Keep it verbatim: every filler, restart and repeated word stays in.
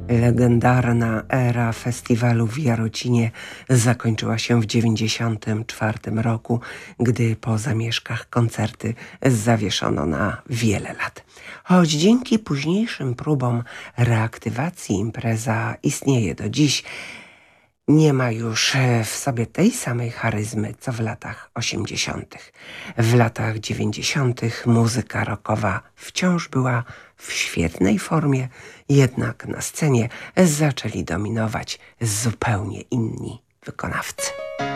Legendarna era festiwalu w Jarocinie zakończyła się w dziewięćdziesiątym czwartym roku, gdy po zamieszkach koncerty zawieszono na wiele lat. Choć dzięki późniejszym próbom reaktywacji impreza istnieje do dziś, nie ma już w sobie tej samej charyzmy, co w latach osiemdziesiątych. W latach dziewięćdziesiątych muzyka rockowa wciąż była w świetnej formie, jednak na scenie zaczęli dominować zupełnie inni wykonawcy.